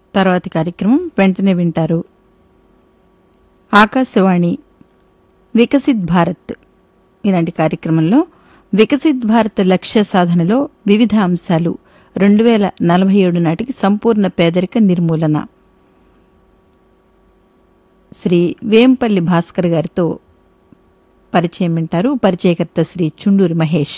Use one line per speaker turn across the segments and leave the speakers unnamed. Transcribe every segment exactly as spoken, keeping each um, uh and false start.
తర్వాతి కార్యక్రమం వెంటనే వింటారు. ఆకాశవాణి వికసిత్ భారత్ ఇలాంటి కార్యక్రమంలో వికసిత్ భారత్ లక్ష్య సాధనలో వివిధ అంశాలు రెండు వేల నలభై ఏడు నాటికి సంపూర్ణ పేదరిక నిర్మూలన శ్రీ వేంపల్లి భాస్కర్ గారితో పరిచయం వింటారు. పరిచయకర్త శ్రీ చుండూరి మహేష్.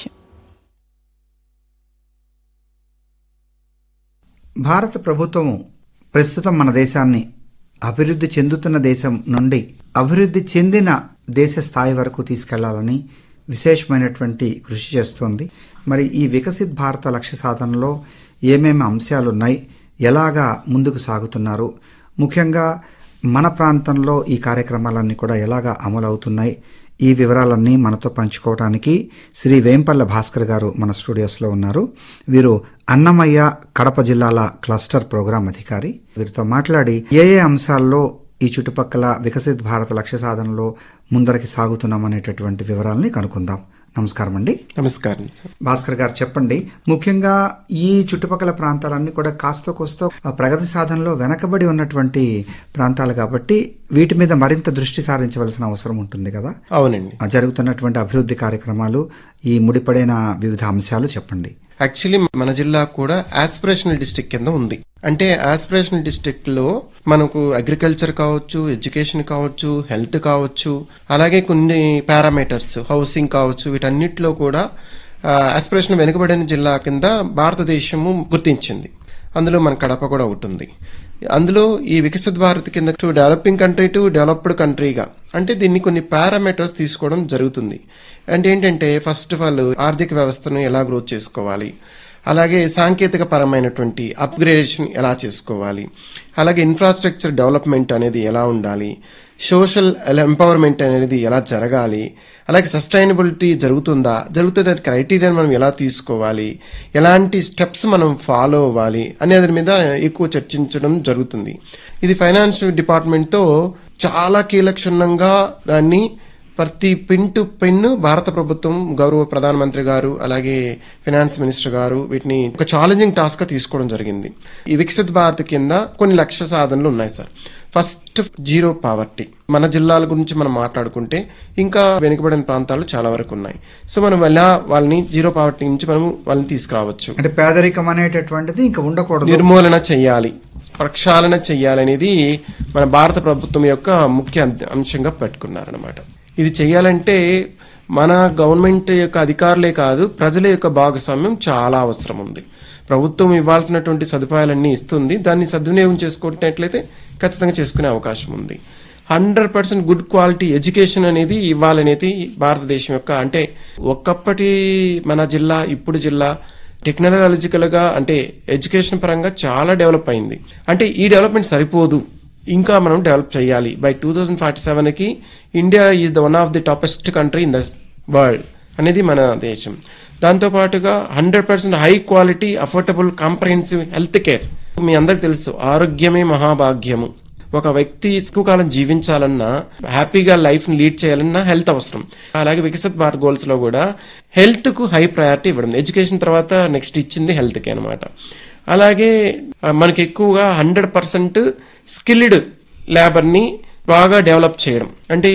భారత ప్రభుత్వం ప్రస్తుతం మన దేశాన్ని అభివృద్ధి చెందుతున్న దేశం నుండి అభివృద్ధి చెందిన దేశ స్థాయి వరకు తీసుకెళ్లాలని విశేషమైనటువంటి కృషి చేస్తోంది. మరి ఈ వికసిత్ భారత లక్ష్య సాధనలో ఏమేమి అంశాలున్నాయి, ఎలాగా ముందుకు సాగుతున్నారు, ముఖ్యంగా మన ప్రాంతంలో ఈ కార్యక్రమాలన్నీ కూడా ఎలాగా అమలవుతున్నాయి, ఈ వివరాలన్నీ మనతో పంచుకోవడానికి శ్రీ వేంపల్ల భాస్కర్ గారు మన స్టూడియోస్లో ఉన్నారు. వీరు అన్నమయ్య కడప జిల్లాల క్లస్టర్ ప్రోగ్రాం అధికారి. వీరితో మాట్లాడి ఏ ఏ అంశాల్లో ఈ చుట్టుపక్కల వికసిత్ భారత లక్ష్య సాధనలో ముందరికి సాగుతున్నాం అనేటటువంటి వివరాలని కనుక్కుందాం. నమస్కారం అండి.
నమస్కారం
భాస్కర్ గారు, చెప్పండి, ముఖ్యంగా ఈ చుట్టుపక్కల ప్రాంతాలన్నీ కూడా కాస్తో కోస్తో ప్రగతి సాధనలో వెనకబడి ఉన్నటువంటి ప్రాంతాలు కాబట్టి వీటి మీద మరింత దృష్టి సారించవలసిన అవసరం ఉంటుంది కదా.
అవునండి.
జరుగుతున్నటువంటి అభివృద్ధి కార్యక్రమాలు, ఈ ముడిపడిన వివిధ అంశాలు చెప్పండి.
యాక్చువల్లీ మన జిల్లా కూడా ఆస్పిరేషనల్ డిస్ట్రిక్ట్ కింద ఉంది. అంటే ఆస్పిరేషనల్ డిస్ట్రిక్ట్ లో మనకు అగ్రికల్చర్ కావచ్చు, ఎడ్యుకేషన్ కావచ్చు, హెల్త్ కావచ్చు, అలాగే కొన్ని పారామీటర్స్, హౌసింగ్ కావచ్చు, వీటన్నిటిలో కూడా ఆస్పిరేషన్ వెనుకబడిన జిల్లా కింద భారతదేశము గుర్తించింది. అందులో మన కడప కూడా ఒకటి ఉంది. అందులో ఈ వికసిత్ భారత్ కింద to developing country to developed కంట్రీగా అంటే దీన్ని కొన్ని పారామీటర్స్ తీసుకోవడం జరుగుతుంది. అంటే ఏంటంటే ఫస్ట్ ఆఫ్ ఆల్ ఆర్థిక వ్యవస్థను ఎలా గ్రోత్ చేసుకోవాలి, అలాగే సాంకేతిక పరమైనటువంటి అప్గ్రేడేషన్ ఎలా చేసుకోవాలి, అలాగే ఇన్ఫ్రాస్ట్రక్చర్ డెవలప్మెంట్ అనేది ఎలా ఉండాలి, సోషల్ ఎంపవర్మెంట్ అనేది ఎలా జరగాలి, అలాగే సస్టైనబిలిటీ జరుగుతుందా, జరుగుతుంది అది క్రైటీరియాని మనం ఎలా తీసుకోవాలి, ఎలాంటి స్టెప్స్ మనం ఫాలో అవ్వాలి అనే దాని మీద ఎక్కువ చర్చించడం జరుగుతుంది. ఇది ఫైనాన్స్ డిపార్ట్మెంట్తో చాలా కీలక్షణంగా దాన్ని ప్రతి పిన్ టు పిన్ భారత ప్రభుత్వం, గౌరవ ప్రధానమంత్రి గారు, అలాగే ఫైనాన్స్ మినిస్టర్ గారు వీటిని ఒక ఛాలెంజింగ్ టాస్క్ గా తీసుకోవడం జరిగింది. ఈ వికసిత్ భారత్ కింద కొన్ని లక్ష్య సాధనలు ఉన్నాయి సార్. First zero poverty. మన జిల్లాల గురించి మనం మాట్లాడుకుంటే ఇంకా వెనుకబడిన ప్రాంతాలు చాలా వరకు ఉన్నాయి. సో మనం ఎలా వాళ్ళని జీరో పావర్టీ నుంచి మనం వాళ్ళని తీసుకురావచ్చు.
అంటే పేదరికం అనేటటువంటిది ఇంకా ఉండకూడదు,
నిర్మూలన చెయ్యాలి, ప్రక్షాళన చెయ్యాలనేది మన భారత ప్రభుత్వం యొక్క ముఖ్య అంశంగా పెట్టుకున్నారనమాట. ఇది చెయ్యాలంటే మన గవర్నమెంట్ యొక్క అధికారులే కాదు, ప్రజల యొక్క భాగస్వామ్యం చాలా అవసరం ఉంది. ప్రభుత్వం ఇవ్వాల్సినటువంటి సదుపాయాలన్నీ ఇస్తుంది, దాన్ని సద్వినియోగం చేసుకున్నట్లయితే ఖచ్చితంగా చేసుకునే అవకాశం ఉంది. Hundred percent good quality education అనేది ఇవ్వాలనేది భారతదేశం యొక్క, అంటే ఒకప్పటి మన జిల్లా ఇప్పుడు జిల్లా టెక్నాలజికల్ గా అంటే ఎడ్యుకేషన్ పరంగా చాలా డెవలప్ అయింది. అంటే ఈ డెవలప్మెంట్ సరిపోదు, ఇంకా మనం డెవలప్ చేయాలి. By two thousand forty seven కి India is the one of the toppest country in the world అనేది మన దేశం. దాంతో పాటుగా hundred percent high quality affordable comprehensive health care. మీ అందరికి తెలుసు, ఆరోగ్యమే మహాభాగ్యము. ఒక వ్యక్తి ఎక్కువ కాలం జీవించాలన్నా, హ్యాపీగా లైఫ్ ని లీడ్ చేయాలన్నా హెల్త్ అవసరం. అలాగే వికసిత్ భారత్ గోల్స్ లో కూడా హెల్త్ కు హై ప్రయారిటీ ఇవ్వడం, ఎడ్యుకేషన్ తర్వాత నెక్స్ట్ ఇచ్చింది హెల్త్ కే అనమాట. అలాగే మనకి ఎక్కువగా హండ్రెడ్ పర్సెంట్ స్కిల్డ్ లేబర్ ని బాగా డెవలప్ చేయడం, అంటే